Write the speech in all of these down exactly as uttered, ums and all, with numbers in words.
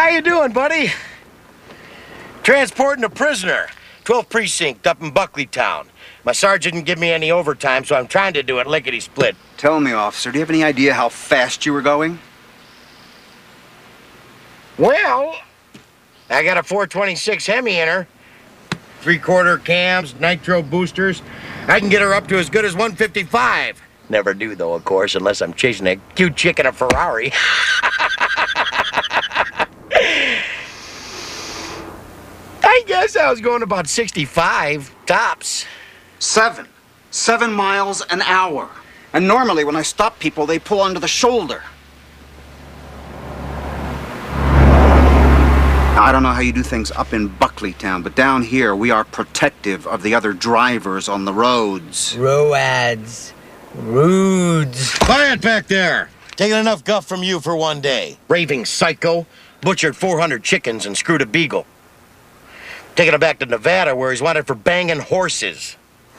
How you doing, buddy? Transporting a prisoner. twelfth Precinct up in Buckleytown. My sergeant didn't give me any overtime, so I'm trying to do it lickety-split. Tell me, officer, do you have any idea how fast you were going? Well, I got a four twenty-six Hemi in her. Three-quarter cams, nitro boosters. I can get her up to as good as one fifty-five. Never do, though, of course, unless I'm chasing a cute chick in a Ferrari. I guess I was going about sixty-five, tops. Seven. Seven miles an hour. And normally when I stop people, they pull onto the shoulder. Now, I don't know how you do things up in Buckleytown, but down here, we are protective of the other drivers on the roads. Roads. Roads. Quiet back there. Taking enough guff from you for one day. Raving psycho. Butchered four hundred chickens and screwed a beagle. Taking him back to Nevada where he's wanted for banging horses.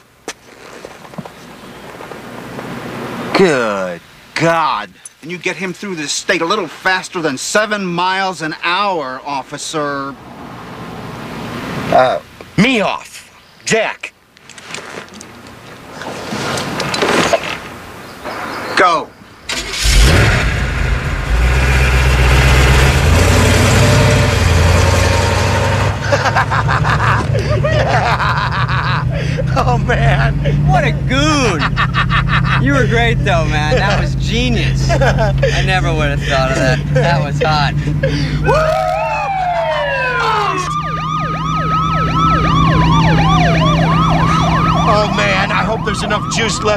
Good God. And you get him through this state a little faster than seven miles an hour, officer. Uh, me off. Jack. Go. Oh, man. What a goon. You were great, though, man. That was genius. I never would have thought of that. That was hot. Oh, man, I hope there's enough juice left